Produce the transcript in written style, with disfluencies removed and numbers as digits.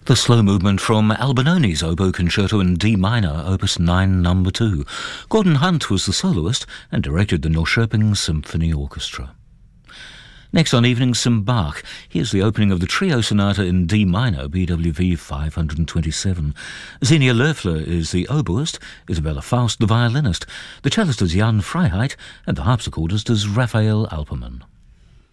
The slow movement from Albinoni's Oboe Concerto in D minor, Opus 9, No. 2. Gordon Hunt was the soloist and directed the Norrköping Symphony Orchestra. Next on Evenings, some Bach. Here's the opening of the Trio Sonata in D minor, BWV 527. Xenia Loeffler is the oboist, Isabella Faust the violinist, the cellist is Jan Freiheit, and the harpsichordist is Raphael Alperman.